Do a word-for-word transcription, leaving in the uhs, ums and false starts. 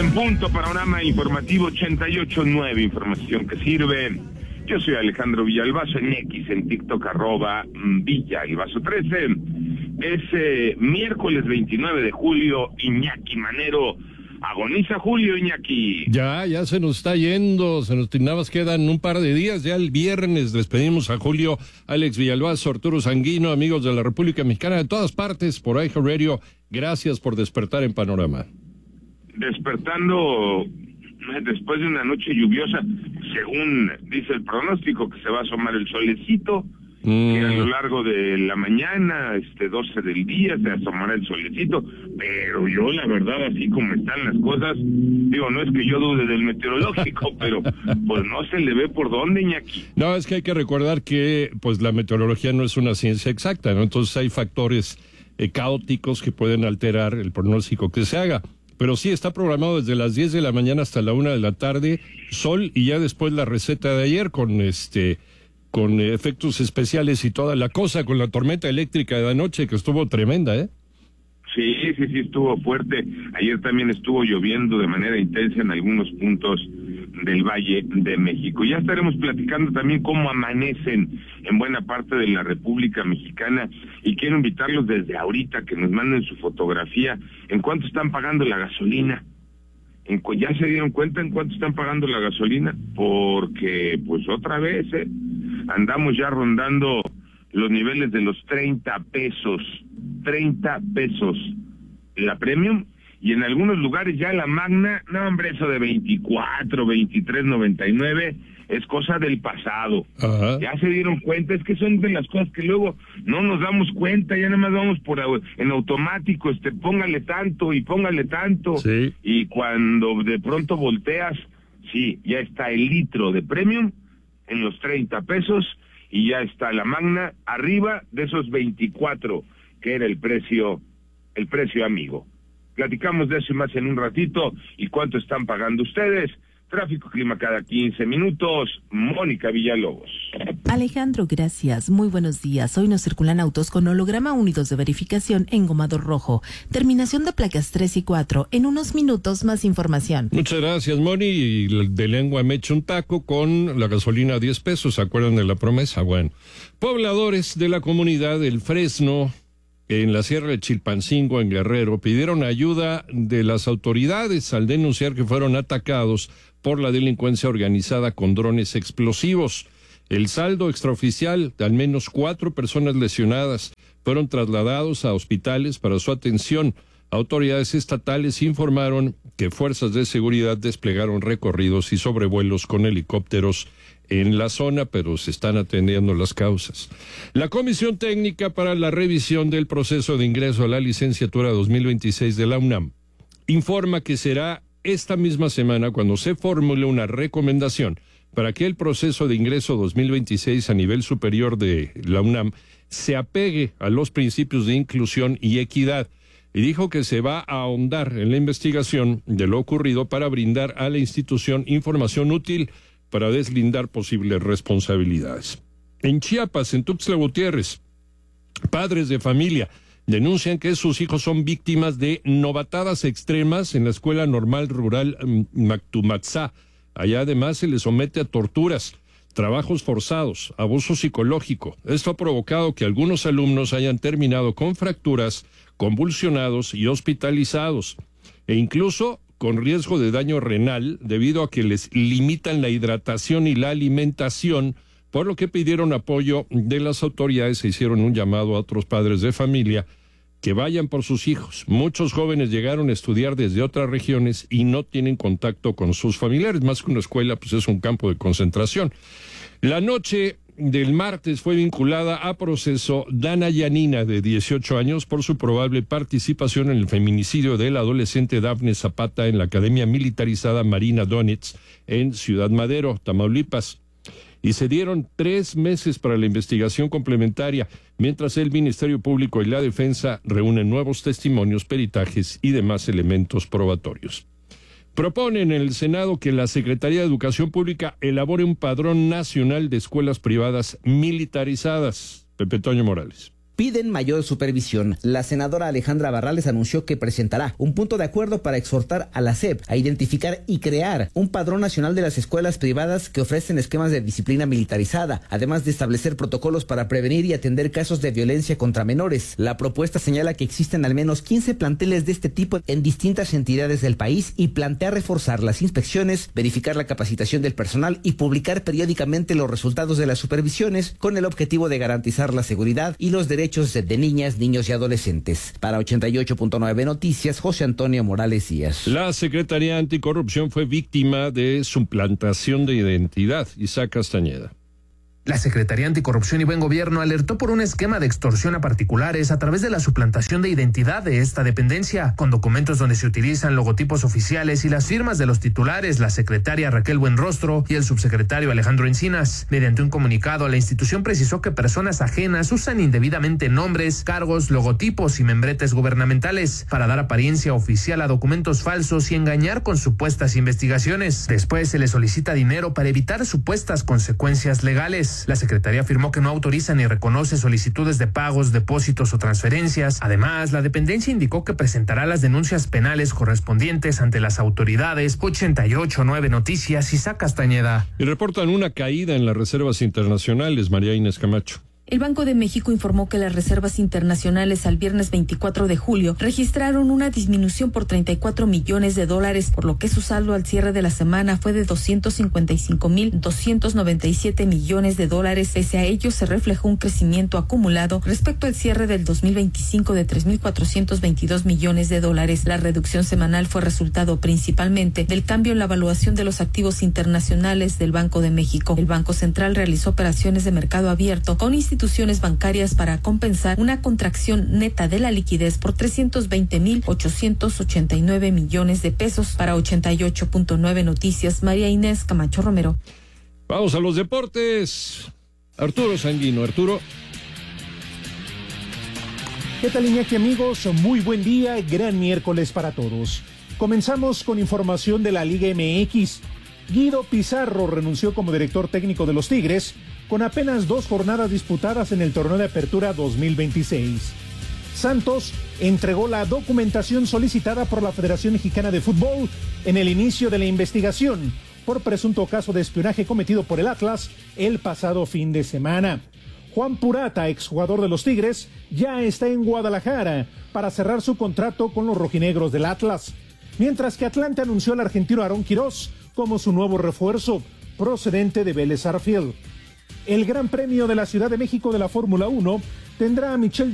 En punto, panorama informativo ochenta y ocho punto nueve, información que sirve. Yo soy Alejandro Villalbazo, en X, en TikTok, arroba Villalbazo trece. Es eh, miércoles veintinueve de julio, Iñaki Manero. Agoniza Julio, Iñaki. Ya, ya se nos está yendo, se nos nada más quedan un par de días, ya el viernes despedimos a Julio, Alex Villalbazo, Arturo Sanguino, amigos de la República Mexicana de todas partes, por iHeartRadio, gracias por despertar en Panorama. Despertando después de una noche lluviosa, según dice el pronóstico, que se va a asomar el solecito, mm. que a lo largo de la mañana, este doce del día, se asomará el solecito, pero yo la verdad, así como están las cosas, digo, no es que yo dude del meteorológico, pero pues no se le ve por dónde, Iñaki. No, es que hay que recordar que pues la meteorología no es una ciencia exacta, ¿no? Entonces hay factores eh, caóticos que pueden alterar el pronóstico que se haga. Pero sí, está programado desde las diez de la mañana hasta la una de la tarde, sol, y ya después la receta de ayer con este con efectos especiales y toda la cosa, con la tormenta eléctrica de anoche, que estuvo tremenda, ¿eh? Sí, sí, sí, estuvo fuerte. Ayer también estuvo lloviendo de manera intensa en algunos puntos del Valle de México. Ya estaremos platicando también cómo amanecen en buena parte de la República Mexicana, y quiero invitarlos desde ahorita que nos manden su fotografía en cuánto están pagando la gasolina. En, ¿Ya se dieron cuenta en cuánto están pagando la gasolina? Porque, pues otra vez, ¿eh? andamos ya rondando los niveles de los treinta pesos, treinta pesos la premium, y en algunos lugares ya la magna, no hombre, eso de veinticuatro, veintitrés noventa y nueve es cosa del pasado. Ajá. Ya se dieron cuenta, es que son de las cosas que luego no nos damos cuenta, ya nada más vamos por en automático, este, póngale tanto y póngale tanto, sí. Y cuando de pronto volteas, sí, ya está el litro de premium en los treinta pesos, y ya está la magna arriba de esos veinticuatro, que era el precio, el precio amigo. Platicamos de eso y más en un ratito. ¿Y cuánto están pagando ustedes? Tráfico, clima cada quince minutos. Mónica Villalobos. Alejandro, gracias. Muy buenos días. Hoy nos circulan autos con holograma unidos de verificación engomado rojo. Terminación de placas tres y cuatro. En unos minutos más información. Muchas gracias, Moni. Y de lengua me echo un taco con la gasolina a diez pesos. ¿Se acuerdan de la promesa? Bueno, pobladores de la comunidad del Fresno, en la Sierra de Chilpancingo, en Guerrero, pidieron ayuda de las autoridades al denunciar que fueron atacados por la delincuencia organizada con drones explosivos. El saldo extraoficial de al menos cuatro personas lesionadas fueron trasladados a hospitales para su atención. Autoridades estatales informaron que fuerzas de seguridad desplegaron recorridos y sobrevuelos con helicópteros en la zona, pero se están atendiendo las causas. La Comisión Técnica para la Revisión del Proceso de Ingreso a la Licenciatura dos mil veintiséis de la UNAM informa que será esta misma semana cuando se formule una recomendación para que el proceso de ingreso dos mil veintiséis a nivel superior de la UNAM se apegue a los principios de inclusión y equidad, y dijo que se va a ahondar en la investigación de lo ocurrido para brindar a la institución información útil para deslindar posibles responsabilidades. En Chiapas, en Tuxtla Gutiérrez, padres de familia denuncian que sus hijos son víctimas de novatadas extremas en la Escuela Normal Rural Mactumatzá. Allá además se les somete a torturas, trabajos forzados, abuso psicológico. Esto ha provocado que algunos alumnos hayan terminado con fracturas, convulsionados y hospitalizados, e incluso con riesgo de daño renal debido a que les limitan la hidratación y la alimentación, por lo que pidieron apoyo de las autoridades e hicieron un llamado a otros padres de familia que vayan por sus hijos. Muchos jóvenes llegaron a estudiar desde otras regiones y no tienen contacto con sus familiares, más que una escuela, pues es un campo de concentración. La noche del martes fue vinculada a proceso Dana Yanina, de dieciocho años, por su probable participación en el feminicidio del adolescente Dafne Zapata en la Academia Militarizada Marina Donetsk en Ciudad Madero, Tamaulipas. Y se dieron tres meses para la investigación complementaria, mientras el Ministerio Público y la Defensa reúnen nuevos testimonios, peritajes y demás elementos probatorios. Proponen en el Senado que la Secretaría de Educación Pública elabore un padrón nacional de escuelas privadas militarizadas. Pepe Toño Morales. piden mayor supervisión. La senadora Alejandra Barrales anunció que presentará un punto de acuerdo para exhortar a la S E P a identificar y crear un padrón nacional de las escuelas privadas que ofrecen esquemas de disciplina militarizada, además de establecer protocolos para prevenir y atender casos de violencia contra menores. La propuesta señala que existen al menos quince planteles de este tipo en distintas entidades del país y plantea reforzar las inspecciones, verificar la capacitación del personal y publicar periódicamente los resultados de las supervisiones con el objetivo de garantizar la seguridad y los derechos de niñas, niños y adolescentes. Para ochenta y ocho punto nueve Noticias, José Antonio Morales Díaz. La Secretaría Anticorrupción fue víctima de suplantación de identidad. Isaac Castañeda. La Secretaría Anticorrupción y Buen Gobierno alertó por un esquema de extorsión a particulares a través de la suplantación de identidad de esta dependencia, con documentos donde se utilizan logotipos oficiales y las firmas de los titulares, la secretaria Raquel Buenrostro y el subsecretario Alejandro Encinas. Mediante un comunicado, la institución precisó que personas ajenas usan indebidamente nombres, cargos, logotipos y membretes gubernamentales para dar apariencia oficial a documentos falsos y engañar con supuestas investigaciones. Después se les solicita dinero para evitar supuestas consecuencias legales. La Secretaría afirmó que no autoriza ni reconoce solicitudes de pagos, depósitos o transferencias. Además, la dependencia indicó que presentará las denuncias penales correspondientes ante las autoridades. ochenta y ocho punto nueve Noticias, Isaac Castañeda. Y reportan una caída en las reservas internacionales, María Inés Camacho. El Banco de México informó que las reservas internacionales al viernes veinticuatro de julio registraron una disminución por treinta y cuatro millones de dólares, por lo que su saldo al cierre de la semana fue de doscientos cincuenta y cinco mil doscientos noventa y siete millones de dólares. Pese a ello, se reflejó un crecimiento acumulado respecto al cierre del dos mil veinticinco de tres mil cuatrocientos veintidós millones de dólares. La reducción semanal fue resultado principalmente del cambio en la evaluación de los activos internacionales del Banco de México. El Banco Central realizó operaciones de mercado abierto con instituciones bancarias para compensar una contracción neta de la liquidez por trescientos veinte mil ochocientos ochenta y nueve millones de pesos. Para ochenta y ocho punto nueve Noticias, María Inés Camacho Romero. Vamos a los deportes. Arturo Sanguino. Arturo. ¿Qué tal, Iñaki, amigos? Muy buen día, gran miércoles para todos. Comenzamos con información de la Liga M X. Guido Pizarro renunció como director técnico de los Tigres con apenas dos jornadas disputadas en el torneo de apertura dos mil veintiséis. Santos entregó la documentación solicitada por la Federación Mexicana de Fútbol en el inicio de la investigación por presunto caso de espionaje cometido por el Atlas el pasado fin de semana. Juan Purata, exjugador de los Tigres, ya está en Guadalajara para cerrar su contrato con los rojinegros del Atlas, mientras que Atlante anunció al argentino Aarón Quirós como su nuevo refuerzo, procedente de Vélez Sarsfield. El Gran Premio de la Ciudad de México de la Fórmula uno tendrá a Michelle